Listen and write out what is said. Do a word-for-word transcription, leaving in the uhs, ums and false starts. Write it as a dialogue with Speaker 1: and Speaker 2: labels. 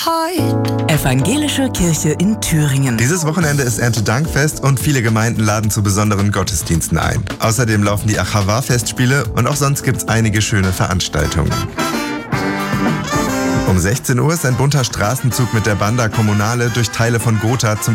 Speaker 1: heart.
Speaker 2: Evangelische Kirche in Thüringen.
Speaker 3: Dieses Wochenende ist Erntedankfest und viele Gemeinden laden zu besonderen Gottesdiensten ein. Außerdem laufen die Achava-Festspiele und auch sonst gibt's einige schöne Veranstaltungen. Um sechzehn Uhr ist ein bunter Straßenzug mit der Banda Kommunale durch Teile von Gotha zum